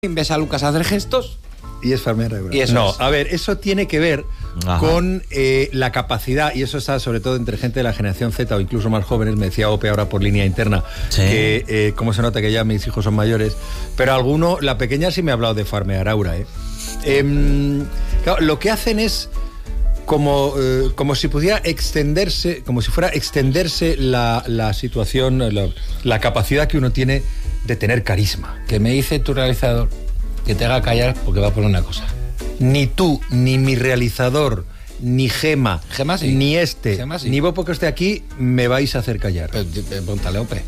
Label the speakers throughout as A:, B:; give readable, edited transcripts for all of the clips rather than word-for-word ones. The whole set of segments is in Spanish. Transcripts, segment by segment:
A: Ves a Lucas hacer gestos
B: y es farmear Aura.
A: Y eso
B: no,
A: es.
B: a ver, eso tiene que ver con la capacidad, y eso está sobre todo entre gente de la generación Z o incluso más jóvenes. Me decía Ope ahora por línea interna,
C: sí,
B: que cómo se nota que ya mis hijos son mayores, pero alguno, la pequeña sí me ha hablado de farmear Aura. Claro, lo que hacen es como si pudiera extenderse, como si fuera extenderse la situación, la capacidad que uno tiene de tener carisma.
A: que me dice tu realizador que te haga callar porque va a poner una cosa.
B: Ni tú, ni mi realizador, ni Gema,
A: Gema sí.
B: ni
A: Gema sí.
B: ni vos porque esté aquí, me vais a hacer callar.
A: Póntale, Ope.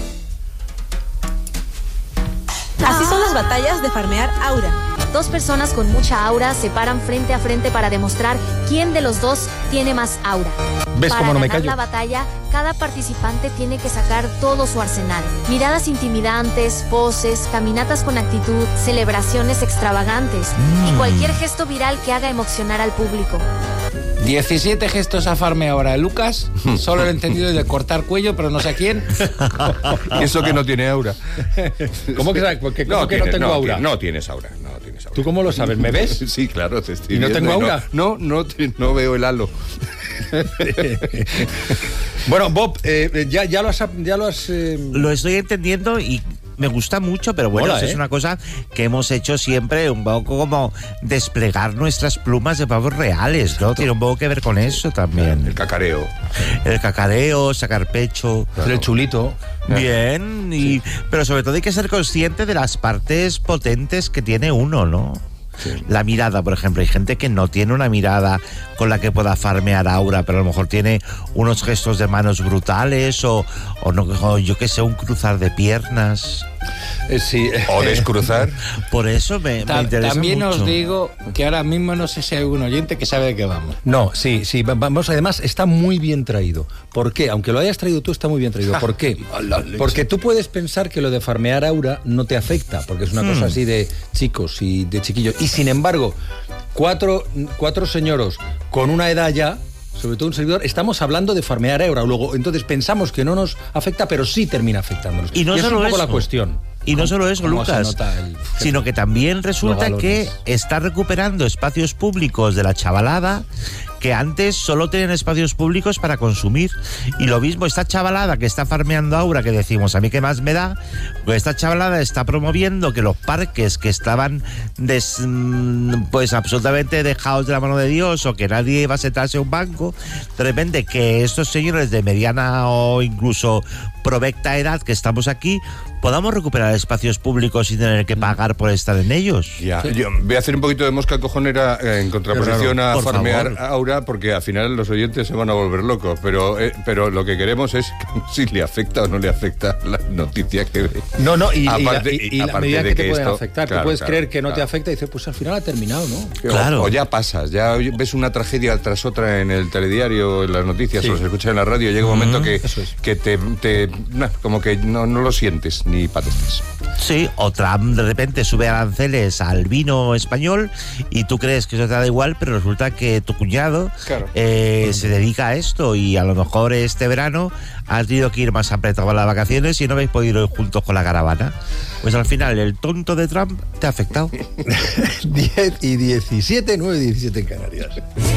D: Así son las batallas de farmear Aura.
E: Dos personas con mucha aura se paran frente a frente para demostrar quién de los dos tiene más aura.
B: ¿Ves
E: Para
B: cómo no me
E: ganar
B: callo?
E: la batalla, cada participante tiene que sacar todo su arsenal. Miradas intimidantes, poses, caminatas con actitud, celebraciones extravagantes y cualquier gesto viral que haga emocionar al público.
A: 17 gestos a farme ahora de Lucas. Solo he entendido de cortar cuello, pero no sé a quién.
F: Eso que no tiene aura.
B: ¿Cómo que, porque, ¿cómo que no tengo aura?
F: No tienes aura, no tienes aura.
B: ¿Tú cómo lo sabes? ¿Me ves?
F: Sí, claro, te estoy
B: ¿Y no
F: viendo.
B: tengo aura?
F: No veo el halo.
B: Bueno, Bob, ya lo has
C: lo estoy entendiendo y me gusta mucho, pero bueno,
B: Mola,
C: eso es una cosa que hemos hecho siempre, un poco como desplegar nuestras plumas de pavos reales, ¿no? Tiene un poco que ver con eso también.
F: El cacareo.
C: El cacareo, sacar pecho.
B: hacer el chulito.
C: Bien, pero sobre todo hay que ser consciente de las partes potentes que tiene uno, ¿no?
F: Sí.
C: La mirada, por ejemplo, hay gente que no tiene una mirada con la que pueda farmear aura, pero a lo mejor tiene unos gestos de manos brutales o yo qué sé, un cruzar de piernas.
B: Sí.
F: O descruzar.
C: Por eso me interesa
A: También
C: mucho.
A: os digo que ahora mismo no sé si hay un oyente que sabe de qué vamos.
B: No, sí, vamos, además está muy bien traído. ¿Por qué? Aunque lo hayas traído tú, está muy bien traído. ¿Por qué? Porque tú puedes pensar que lo de farmear aura no te afecta, porque es una cosa así de chicos y de chiquillos. Y sin embargo, cuatro señoros con una edad ya, sobre todo un servidor, estamos hablando de farmear aura. Luego, entonces pensamos que no nos afecta, pero sí termina afectándonos.
C: Y no
B: es
C: solo
B: un poco
C: eso.
B: la cuestión.
C: Y no solo eso,
A: ¿Cómo se
C: Lucas,
A: nota
C: sino que también resulta
A: los
C: que
A: galones?
C: está recuperando espacios públicos de la chavalada que antes solo tenían espacios públicos para consumir. Y lo mismo, esta chavalada que está farmeando aura, que decimos, a mí qué más me da, pues esta chavalada está promoviendo que los parques que estaban pues absolutamente dejados de la mano de Dios, o que nadie iba a sentarse a un banco, de repente que estos señores de mediana o incluso provecta edad que estamos aquí, podamos recuperar espacios públicos sin tener que pagar por estar en ellos.
F: Ya. Yo voy a hacer un poquito de mosca cojonera en contraposición
C: Claro,
F: a
C: por
F: farmear
C: favor.
F: aura, porque al final los oyentes se van a volver locos, pero lo que queremos es si le afecta o no le afecta la noticia que ve.
B: No, y
F: Aparte-
B: la
F: aparte
B: medida
F: de
B: que te
F: que
B: pueden
F: esto-
B: afectar.
F: claro,
B: Tú puedes
F: claro,
B: creer que no te
F: claro.
B: afecta y dices, pues al final ha terminado, ¿no?
C: Claro.
F: O ya pasas, ya ves una tragedia tras otra en el telediario, en las noticias,
B: Sí.
F: o se escucha en la radio, llega un momento que
B: eso es.
F: como que no lo sientes ni padeces.
C: Sí, o Trump de repente sube aranceles al vino español y tú crees que eso te da igual, pero resulta que tu cuñado
F: Claro.
C: se dedica a esto y a lo mejor este verano has tenido que ir más apretado a las vacaciones y no habéis podido ir juntos con la caravana. Pues al final el tonto de Trump te ha afectado.
B: 10 y 17, 9 y 17 en Canarias.